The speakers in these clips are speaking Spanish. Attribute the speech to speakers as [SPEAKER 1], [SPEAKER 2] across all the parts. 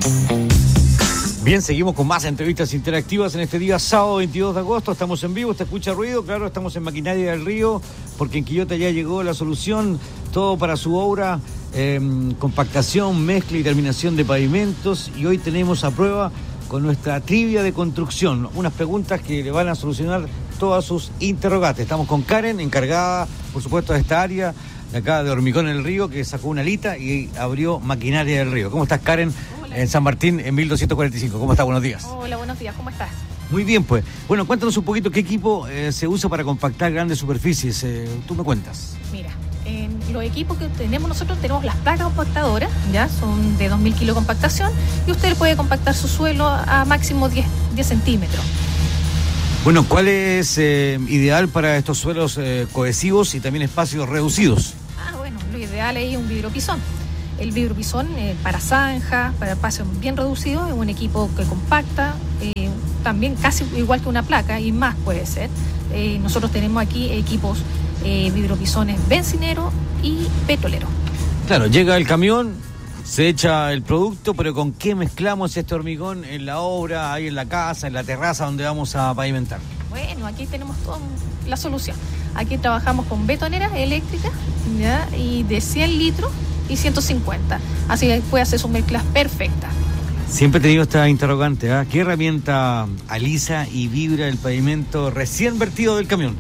[SPEAKER 1] Bien, seguimos con más entrevistas interactivas en este día sábado 22 de agosto. Estamos en vivo, ¿te escucha ruido? Claro, estamos en Maquinaria del Río, porque en Quillota ya llegó la solución, todo para su obra, compactación, mezcla y terminación de pavimentos. Y hoy tenemos a prueba con nuestra trivia de construcción, unas preguntas que le van a solucionar todas sus interrogantes. Estamos con Karen, encargada, por supuesto, de esta área de acá de Hormigón en el Río, que sacó una alita y abrió Maquinaria del Río. ¿Cómo estás, Karen?
[SPEAKER 2] Hola.
[SPEAKER 1] En San Martín, en 1245. ¿Cómo estás? Buenos días.
[SPEAKER 2] Hola, buenos días. ¿Cómo estás?
[SPEAKER 1] Muy bien, pues. Bueno, cuéntanos un poquito qué equipo se usa para compactar grandes superficies. Tú me cuentas.
[SPEAKER 2] Mira, en los equipos que tenemos nosotros tenemos las placas compactadoras, ya son de 2000 kilos de compactación, y usted puede compactar su suelo a máximo 10 centímetros.
[SPEAKER 1] Bueno, ¿cuál es ideal para estos suelos cohesivos y también espacios reducidos?
[SPEAKER 2] Bueno, lo ideal es un vidropizón. El vidropizón para zanjas, para espacios bien reducidos, es un equipo que compacta, también casi igual que una placa y más puede ser. Nosotros tenemos aquí equipos vidropizones bencinero y petrolero.
[SPEAKER 1] Claro, llega el camión, se echa el producto, pero ¿con qué mezclamos este hormigón en la obra, ahí en la casa, en la terraza donde vamos a pavimentar?
[SPEAKER 2] Bueno, aquí tenemos toda la solución. Aquí trabajamos con betoneras eléctricas, ¿ya? Y de 100 litros y 150. Así que puede hacer sus mezclas perfectas.
[SPEAKER 1] Siempre he tenido esta interrogante, ¿eh? ¿Qué herramienta alisa y vibra el pavimento recién vertido del camión?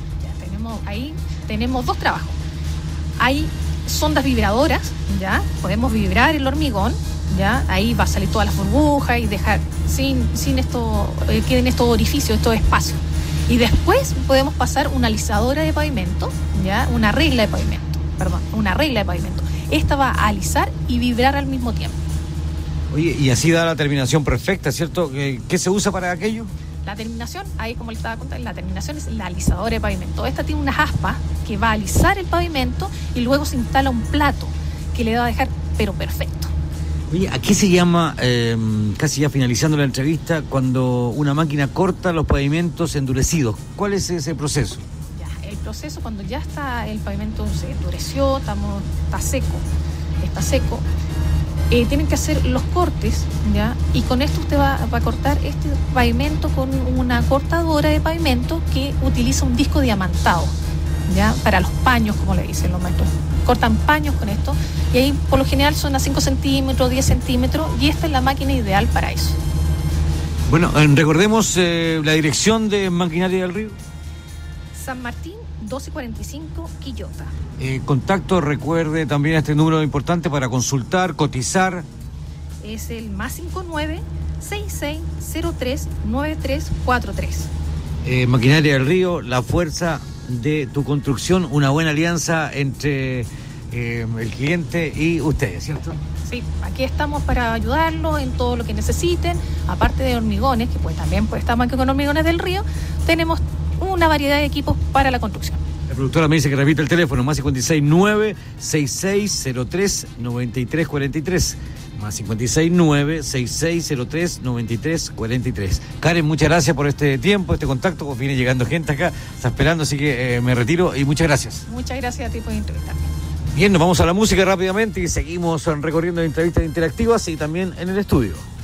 [SPEAKER 2] Ahí tenemos dos trabajos. Hay sondas vibradoras, ¿ya? Podemos vibrar el hormigón, ¿ya? Ahí va a salir todas las burbujas y dejar sin esto, queden estos orificios, estos espacios. Y después podemos pasar una alisadora de pavimento, ¿ya? Una regla de pavimento. Esta va a alisar y vibrar al mismo tiempo.
[SPEAKER 1] Oye, y así da la terminación perfecta, ¿cierto? ¿Qué se usa para aquello?
[SPEAKER 2] La terminación, ahí como le estaba contando, la terminación es la alisadora de pavimento. Esta tiene unas aspas que va a alisar el pavimento y luego se instala un plato que le va a dejar, pero perfecto.
[SPEAKER 1] Oye, ¿a qué se llama, casi ya finalizando la entrevista, cuando una máquina corta los pavimentos endurecidos? ¿Cuál es ese proceso?
[SPEAKER 2] El proceso, cuando ya está el pavimento, se endureció, está seco, tienen que hacer los cortes, ¿ya? Y con esto usted va a cortar este pavimento con una cortadora de pavimento que utiliza un disco diamantado, ¿ya? Para los paños, como le dicen los maestros. Cortan paños con esto y ahí por lo general son a 5 centímetros, 10 centímetros y esta es la máquina ideal para eso.
[SPEAKER 1] Bueno, recordemos la dirección de Maquinaria del Río.
[SPEAKER 2] San Martín 1245, Quillota.
[SPEAKER 1] Contacto, recuerde también este número importante para consultar, cotizar.
[SPEAKER 2] Es el +59-6603-9343.
[SPEAKER 1] Maquinaria del Río, la fuerza de tu construcción, una buena alianza entre el cliente y ustedes, ¿cierto?
[SPEAKER 2] Sí, aquí estamos para ayudarlo en todo lo que necesiten. Aparte de hormigones, que también estamos aquí con Hormigones del Río, tenemos una variedad de equipos para la construcción.
[SPEAKER 1] La productora me dice que repite el teléfono, +569-6603-9343. +569-6603-9343. Karen, muchas gracias por este tiempo, este contacto. Pues viene llegando gente acá, está esperando, así que me retiro y muchas gracias.
[SPEAKER 2] Muchas gracias a ti por entrevistarme.
[SPEAKER 1] Bien, nos vamos a la música rápidamente y seguimos recorriendo entrevistas interactivas y también en el estudio.